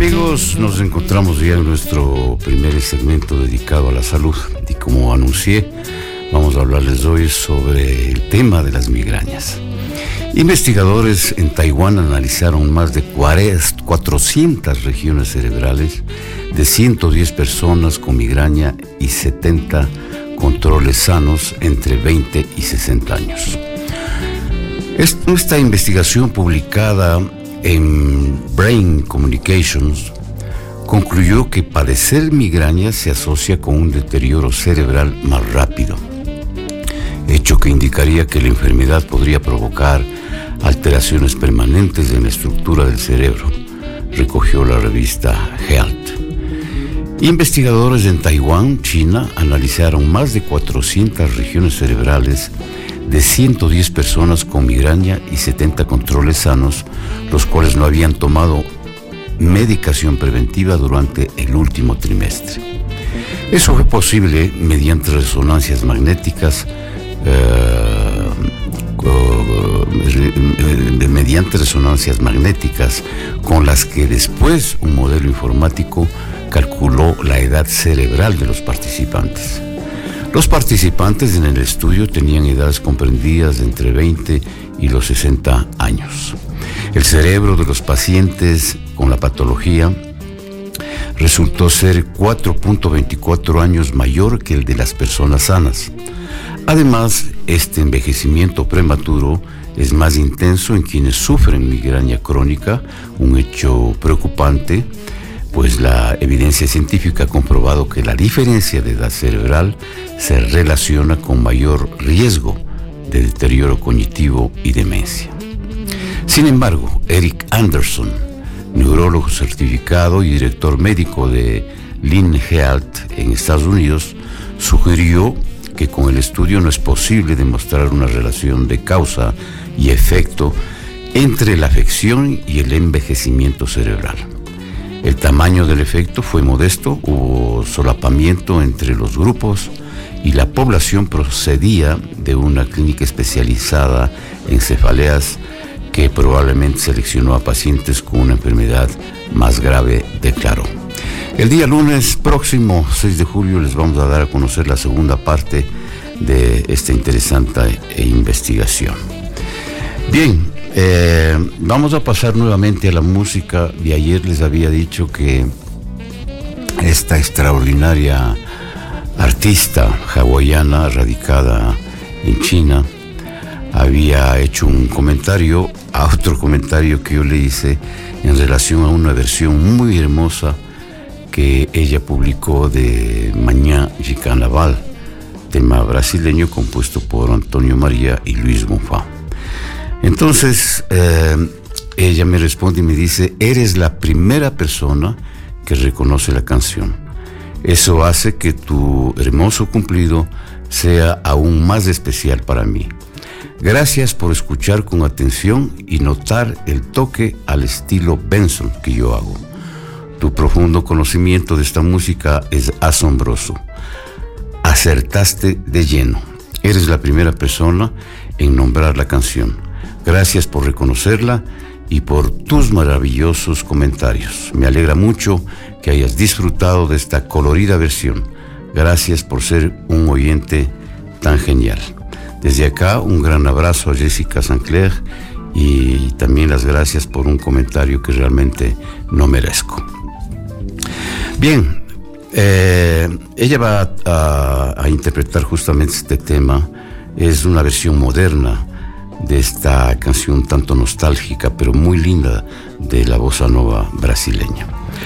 amigos, nos encontramos ya en nuestro primer segmento dedicado a la salud y como anuncié, vamos a hablarles hoy sobre el tema de las migrañas. Investigadores en Taiwán analizaron más de 400 regiones cerebrales de 110 personas con migraña y 70 controles sanos entre 20 y 60 años. Esta investigación publicada en Brain Communications concluyó que padecer migraña se asocia con un deterioro cerebral más rápido, hecho que indicaría que la enfermedad podría provocar alteraciones permanentes en la estructura del cerebro, recogió la revista Health. Investigadores en Taiwán, China, analizaron más de 400 regiones cerebrales de 110 personas con migraña y 70 controles sanos, los cuales no habían tomado medicación preventiva durante el último trimestre. Eso fue posible mediante resonancias magnéticas, con las que después un modelo informático calculó la edad cerebral de los participantes. Los participantes en el estudio tenían edades comprendidas de entre 20 y los 60 años. El cerebro de los pacientes con la patología resultó ser 4.24 años mayor que el de las personas sanas. Además, este envejecimiento prematuro es más intenso en quienes sufren migraña crónica, un hecho preocupante, pues la evidencia científica ha comprobado que la diferencia de edad cerebral se relaciona con mayor riesgo de deterioro cognitivo y demencia. Sin embargo, Eric Anderson, neurólogo certificado y director médico de Lin Health en Estados Unidos, sugirió que con el estudio no es posible demostrar una relación de causa y efecto entre la afección y el envejecimiento cerebral. El tamaño del efecto fue modesto, hubo solapamiento entre los grupos y la población procedía de una clínica especializada en cefaleas que probablemente seleccionó a pacientes con una enfermedad más grave, declaró. El día lunes próximo, 6 de julio, les vamos a dar a conocer la segunda parte de esta interesante investigación. Bien, vamos a pasar nuevamente a la música. De ayer les había dicho que esta extraordinaria artista hawaiana radicada en China había hecho un comentario a otro comentario que yo le hice en relación a una versión muy hermosa que ella publicó de Manhã de Carnaval, tema brasileño compuesto por Antonio María y Luis Bonfá. Entonces, ella me responde y me dice: eres la primera persona que reconoce la canción. Eso hace que tu hermoso cumplido sea aún más especial para mí. Gracias por escuchar con atención y notar el toque al estilo Benson que yo hago. Tu profundo conocimiento de esta música es asombroso. Acertaste de lleno. Eres la primera persona en nombrar la canción. Gracias por reconocerla y por tus maravillosos comentarios. Me alegra mucho que hayas disfrutado de esta colorida versión. Gracias por ser un oyente tan genial. Desde acá, un gran abrazo a Jessica Sancler y también las gracias por un comentario que realmente no merezco. Bien, ella va a interpretar justamente este tema. Es una versión moderna de esta canción tanto nostálgica pero muy linda de la bossa nova brasileña.